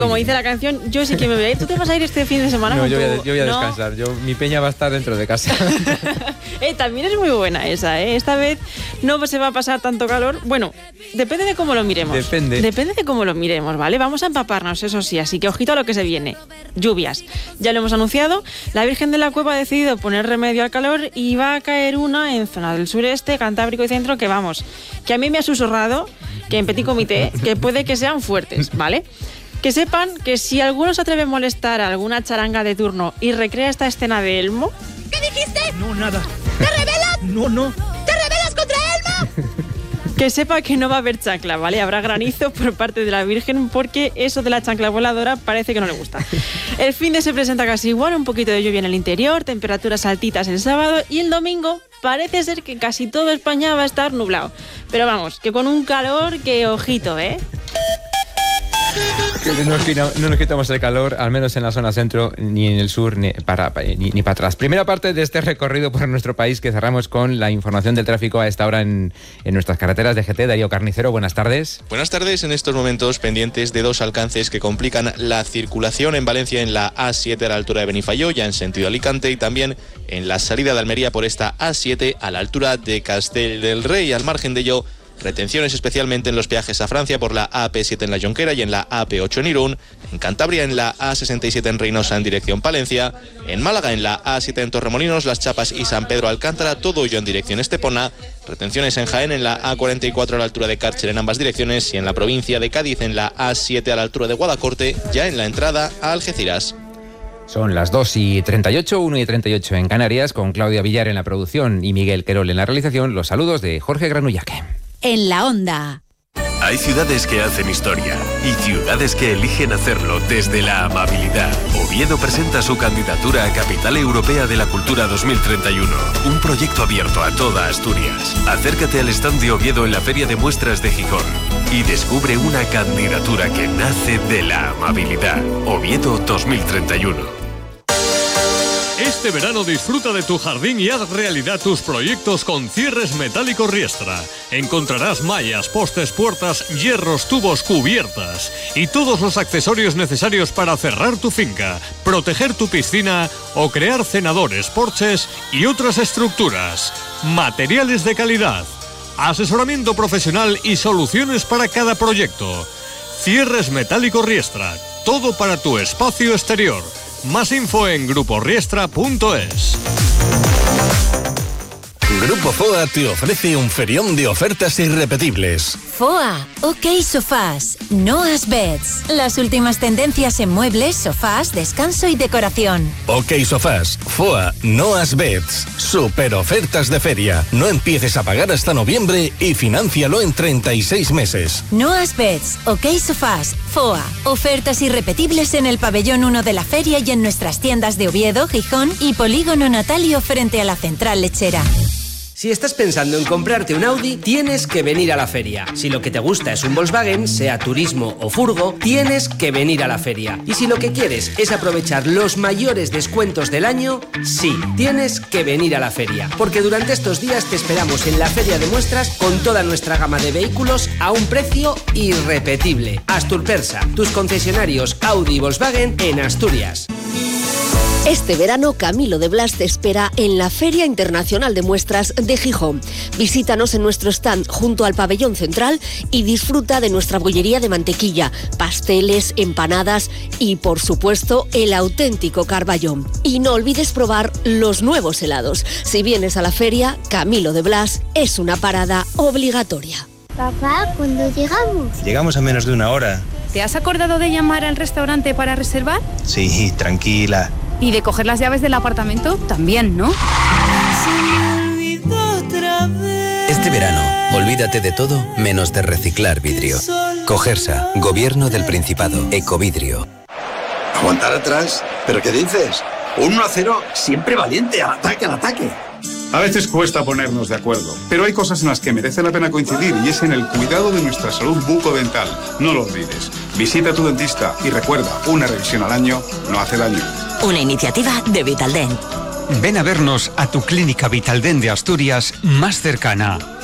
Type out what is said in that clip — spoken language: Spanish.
Como dice la canción, yo sí que me voy a ir. ¿Tú te vas a ir este fin de semana? No, yo voy a descansar. Mi peña va a estar dentro de casa. También es muy buena esa, ¿eh? Esta vez no se va a pasar tanto calor. Bueno, depende de cómo lo miremos. Depende de cómo lo miremos, ¿vale? Vamos a empaparnos, eso sí, así que ojito a lo que se viene. Lluvias. Ya lo hemos anunciado. La Virgen de la Cueva ha decidido poner remedio al calor y va a caer una en zona del sureste, Cantábrico y Centro, que vamos, que a mí me ha susurrado, que en petit comité, que puede que sean fuertes, ¿vale? Que sepan que si alguno se atreve a molestar a alguna charanga de turno y recrea esta escena de Elmo... ¿Qué dijiste? No, nada. ¿Te rebelas? No. ¿Te rebelas contra Elmo? Que sepa que no va a haber chancla, ¿vale? Habrá granizo por parte de la Virgen porque eso de la chancla voladora parece que no le gusta. El fin de se presenta casi igual, un poquito de lluvia en el interior, temperaturas altitas el sábado y el domingo parece ser que casi todo España va a estar nublado. Pero vamos, que con un calor que ojito, ¿eh? No nos quitamos el calor, al menos en la zona centro, ni en el sur, ni para atrás. Primera parte de este recorrido por nuestro país que cerramos con la información del tráfico a esta hora en nuestras carreteras de GT. Darío Carnicero, buenas tardes. Buenas tardes. En estos momentos pendientes de dos alcances que complican la circulación en Valencia en la A7 a la altura de Benifayó, ya en sentido Alicante, y también en la salida de Almería por esta A7 a la altura de Castell del Rey. Al margen de ello, retenciones especialmente en los peajes a Francia por la AP7 en la Jonquera y en la AP8 en Irún, en Cantabria en la A67 en Reynosa en dirección Palencia, en Málaga en la A7 en Torremolinos, Las Chapas y San Pedro Alcántara, todo ello en dirección Estepona, retenciones en Jaén en la A44 a la altura de Cárcher en ambas direcciones y en la provincia de Cádiz en la A7 a la altura de Guadacorte, ya en la entrada a Algeciras. Son las 2:38, 1:38 en Canarias, con Claudia Villar en la producción y Miguel Querol en la realización. Los saludos de Jorge Granullaque. En la Onda. Hay ciudades que hacen historia y ciudades que eligen hacerlo desde la amabilidad. Oviedo presenta su candidatura a Capital Europea de la Cultura 2031, un proyecto abierto a toda Asturias. Acércate al stand de Oviedo en la Feria de Muestras de Gijón y descubre una candidatura que nace de la amabilidad. Oviedo 2031. Este verano disfruta de tu jardín y haz realidad tus proyectos con Cierres Metálicos Riestra. Encontrarás mallas, postes, puertas, hierros, tubos, cubiertas y todos los accesorios necesarios para cerrar tu finca, proteger tu piscina o crear cenadores, porches y otras estructuras. Materiales de calidad, asesoramiento profesional y soluciones para cada proyecto. Cierres Metálicos Riestra, todo para tu espacio exterior. Más info en gruporriestra.es. Grupo FOA te ofrece un ferión de ofertas irrepetibles. FOA, OK Sofás, Noas Beds. Las últimas tendencias en muebles, sofás, descanso y decoración. OK Sofás, FOA, Noas Beds. Super ofertas de feria. No empieces a pagar hasta noviembre y financialo en 36 meses. Noas Beds, OK Sofás, FOA. Ofertas irrepetibles en el pabellón 1 de la feria y en nuestras tiendas de Oviedo, Gijón y Polígono Natalio frente a la central lechera. Si estás pensando en comprarte un Audi, tienes que venir a la feria. Si lo que te gusta es un Volkswagen, sea turismo o furgo, tienes que venir a la feria. Y si lo que quieres es aprovechar los mayores descuentos del año, sí, tienes que venir a la feria. Porque durante estos días te esperamos en la Feria de Muestras con toda nuestra gama de vehículos a un precio irrepetible. Asturpersa, tus concesionarios Audi y Volkswagen en Asturias. Este verano Camilo de Blas te espera en la Feria Internacional de Muestras de Gijón. Visítanos en nuestro stand junto al pabellón central y disfruta de nuestra bollería de mantequilla, pasteles, empanadas y, por supuesto, el auténtico carballón. Y no olvides probar los nuevos helados. Si vienes a la feria, Camilo de Blas es una parada obligatoria. Papá, ¿cuándo llegamos? Llegamos a menos de una hora. ¿Te has acordado de llamar al restaurante para reservar? Sí, tranquila. ¿Y de coger las llaves del apartamento? También, ¿no? Este verano, olvídate de todo menos de reciclar vidrio. Cogersa, Gobierno del Principado, Ecovidrio. ¿Aguantar atrás? ¿Pero qué dices? 1-0, siempre valiente, al ataque, al ataque. A veces cuesta ponernos de acuerdo, pero hay cosas en las que merece la pena coincidir y es en el cuidado de nuestra salud bucodental. No lo olvides. Visita a tu dentista y recuerda, una revisión al año no hace daño. Una iniciativa de Vitaldent. Ven a vernos a tu clínica Vitaldent de Asturias más cercana.